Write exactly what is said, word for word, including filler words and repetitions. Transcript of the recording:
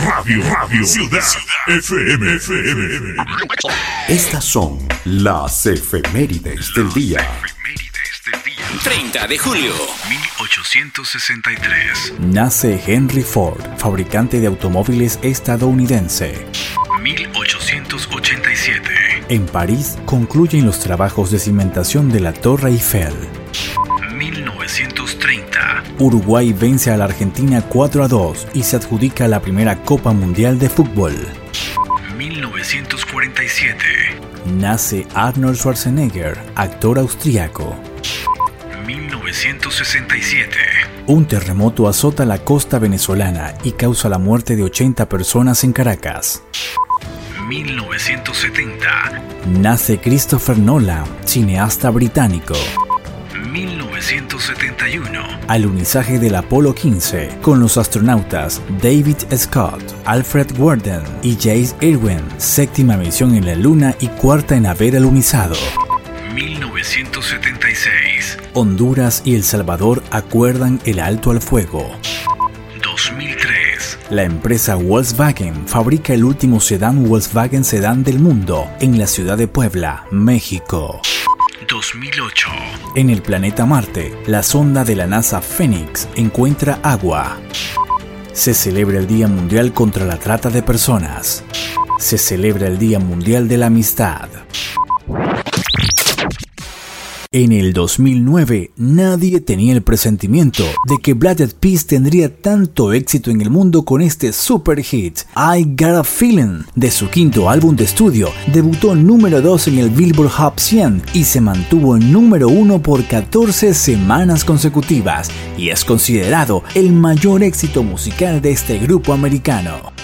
Radio, Radio, Ciudad, F M, F M. Estas son las efemérides del día. treinta de julio mil ochocientos sesenta y tres. Nace Henry Ford, fabricante de automóviles estadounidense. mil ochocientos ochenta y siete. En París concluyen los trabajos de cimentación de la Torre Eiffel. mil novecientos treinta. Uruguay vence a la Argentina cuatro a dos y se adjudica la primera Copa Mundial de Fútbol. mil novecientos cuarenta y siete. Nace Arnold Schwarzenegger, actor austríaco. mil novecientos sesenta y siete. Un terremoto azota la costa venezolana y causa la muerte de ochenta personas en Caracas. mil novecientos setenta. Nace Christopher Nolan, cineasta británico. mil novecientos setenta y uno. Alunizaje del Apolo quince con los astronautas David Scott, Alfred Worden y Chase Irwin, séptima misión en la Luna y cuarta en haber alunizado. mil novecientos setenta y seis. Honduras y El Salvador acuerdan el alto al fuego. dos mil tres. La empresa Volkswagen fabrica el último sedán Volkswagen sedán del mundo en la ciudad de Puebla, México. dos mil ocho. En el planeta Marte, la sonda de la NASA Phoenix encuentra agua. Se celebra el Día Mundial contra la Trata de Personas. Se celebra el Día Mundial de la Amistad. En el dos mil nueve, nadie tenía el presentimiento de que Black Eyed Peas tendría tanto éxito en el mundo con este super hit, I Got a Feeling, de su quinto álbum de estudio. Debutó número dos en el Billboard Hot cien y se mantuvo en número uno por catorce semanas consecutivas y es considerado el mayor éxito musical de este grupo americano.